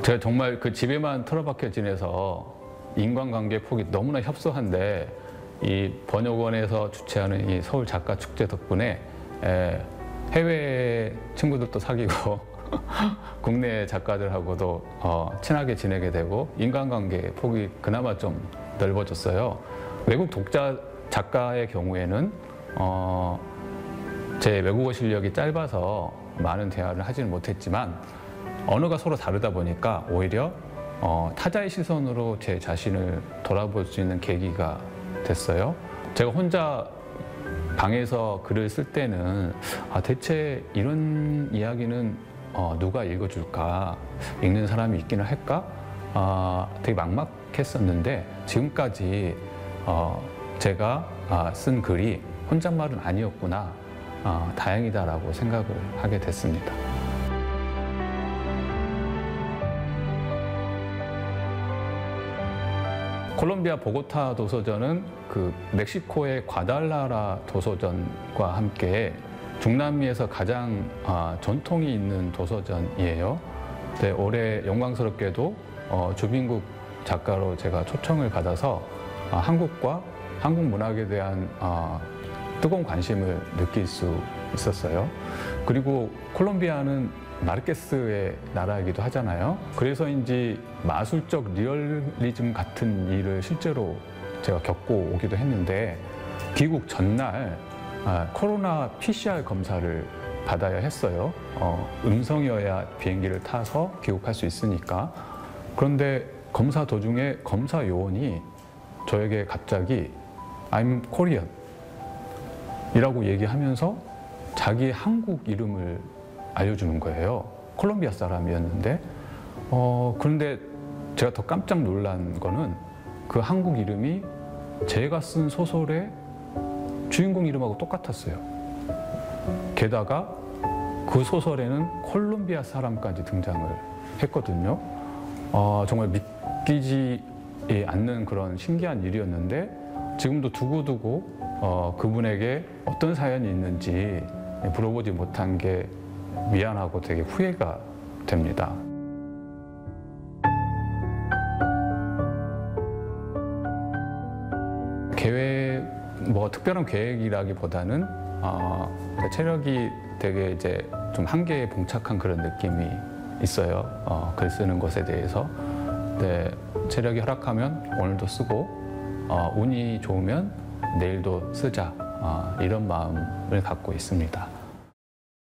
제가 정말 그 집에만 틀어박혀 지내서 인간관계 폭이 너무나 협소한데 이 번역원에서 주최하는 이 서울 작가 축제 덕분에 해외 친구들도 사귀고 국내 작가들하고도 친하게 지내게 되고 인간관계 폭이 그나마 좀 넓어졌어요. 외국 독자 작가의 경우에는 제 외국어 실력이 짧아서 많은 대화를 하지는 못했지만 언어가 서로 다르다 보니까 오히려 타자의 시선으로 제 자신을 돌아볼 수 있는 계기가 됐어요. 제가 혼자 방에서 글을 쓸 때는 대체 이런 이야기는 누가 읽어줄까? 읽는 사람이 있기는 할까? 되게 막막했었는데 지금까지 제가 쓴 글이 혼잣말은 아니었구나. 다행이다라고 생각을 하게 됐습니다. 콜롬비아 보고타 도서전은 그 멕시코의 과달라라 도서전과 함께 중남미에서 가장 전통이 있는 도서전이에요. 네, 올해 영광스럽게도 주빈국 작가로 제가 초청을 받아서 한국과 한국 문학에 대한 뜨거운 관심을 느낄 수 있었어요. 그리고 콜롬비아는 마르케스의 나라이기도 하잖아요. 그래서인지 마술적 리얼리즘 같은 일을 실제로 제가 겪고 오기도 했는데 귀국 전날 코로나 PCR 검사를 받아야 했어요. 음성이어야 비행기를 타서 귀국할 수 있으니까. 그런데 검사 도중에 검사 요원이 저에게 갑자기 I'm Korean 이라고 얘기하면서 자기 한국 이름을 알려주는 거예요. 콜롬비아 사람이었는데 그런데 제가 더 깜짝 놀란 거는 그 한국 이름이 제가 쓴 소설의 주인공 이름하고 똑같았어요. 게다가 그 소설에는 콜롬비아 사람까지 등장을 했거든요. 정말 믿기지 않는 그런 신기한 일이었는데 지금도 두고두고 그분에게 어떤 사연이 있는지 물어보지 못한 게 미안하고 되게 후회가 됩니다. 특별한 계획이라기보다는 체력이 되게 이제 좀 한계에 봉착한 그런 느낌이 있어요. 글 쓰는 것에 대해서. 네, 체력이 허락하면 오늘도 쓰고 운이 좋으면 내일도 쓰자 이런 마음을 갖고 있습니다.